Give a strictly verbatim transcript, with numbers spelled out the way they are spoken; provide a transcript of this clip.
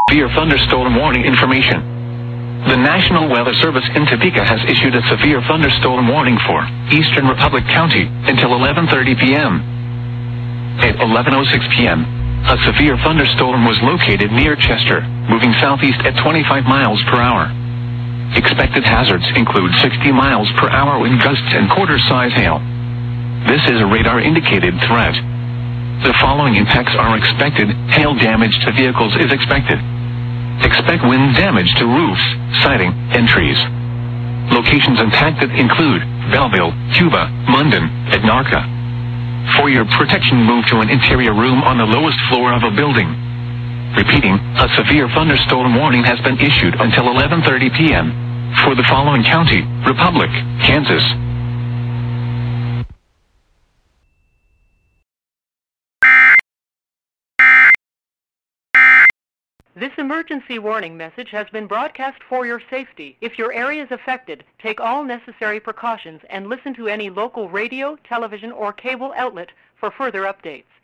Severe thunderstorm warning information. The National Weather Service in Topeka has issued a severe thunderstorm warning for Eastern Republic County until eleven thirty p m At eleven oh six p m, a severe thunderstorm was located near Chester, moving southeast at twenty-five miles per hour. Expected hazards include sixty miles per hour wind gusts and quarter-size hail. This is a radar-indicated threat. The following impacts are expected. Hail damage to vehicles is expected. Expect wind damage to roofs, siding, and trees. Locations impacted include Belleville, Cuba, Munden, and Narca. For your protection, move to an interior room on the lowest floor of a building. Repeating, a severe thunderstorm warning has been issued until eleven thirty p m for the following county: Republic, Kansas. This emergency warning message has been broadcast for your safety. If your area is affected, take all necessary precautions and listen to any local radio, television, or cable outlet for further updates.